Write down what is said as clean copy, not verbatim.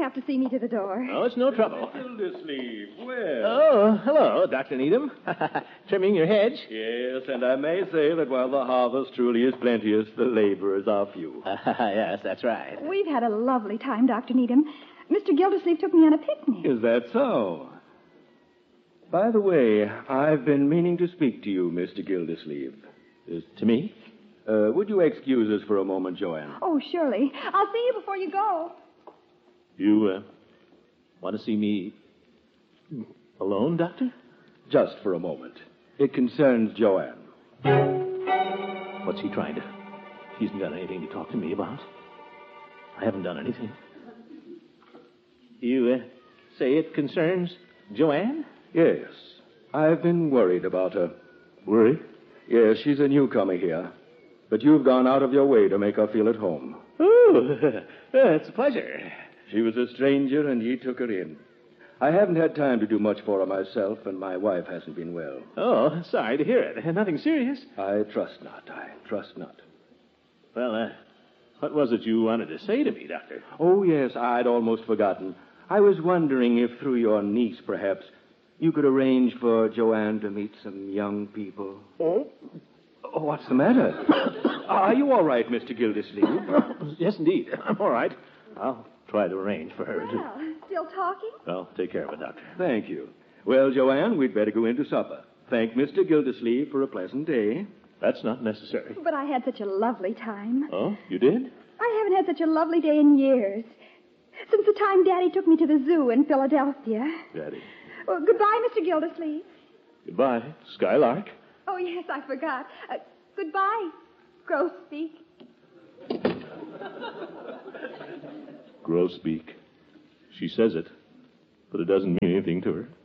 have to see me to the door. Oh, it's no trouble. Gildersleeve, well. Oh, hello, Dr. Needham. Trimming your hedge? Yes, and I may say that while the harvest truly is plenteous, the laborers are few. Yes, that's right. We've had a lovely time, Dr. Needham. Mr. Gildersleeve took me on a picnic. Is that so? By the way, I've been meaning to speak to you, Mr. Gildersleeve. To me? Would you excuse us for a moment, Joanne? Oh, surely. I'll see you before you go. You, want to see me alone, Doctor? Just for a moment. It concerns Joanne. What's he trying to... He hasn't got anything to talk to me about. I haven't done anything. You, say it concerns Joanne? Yes. I've been worried about her. Worried? Yes, she's a newcomer here. But you've gone out of your way to make her feel at home. Oh, it's a pleasure. She was a stranger, and you took her in. I haven't had time to do much for her myself, and my wife hasn't been well. Oh, sorry to hear it. Nothing serious. I trust not. Well, what was it you wanted to say to me, Doctor? Oh, yes, I'd almost forgotten. I was wondering if through your niece, perhaps, you could arrange for Joanne to meet some young people. Oh? Oh, what's the matter? Are you all right, Mr. Gildersleeve? Yes, indeed. I'm all right. I'll try to arrange for her to... Well, still talking? Well, take care of it, Doctor. Thank you. Well, Joanne, we'd better go in to supper. Thank Mr. Gildersleeve for a pleasant day. That's not necessary. But I had such a lovely time. Oh, you did? I haven't had such a lovely day in years. Since the time Daddy took me to the zoo in Philadelphia. Daddy. Oh, goodbye, Mr. Gildersleeve. Goodbye, Skylark. Oh, yes, I forgot. Goodbye, Grosbeak. Grosbeak. She says it, but it doesn't mean anything to her.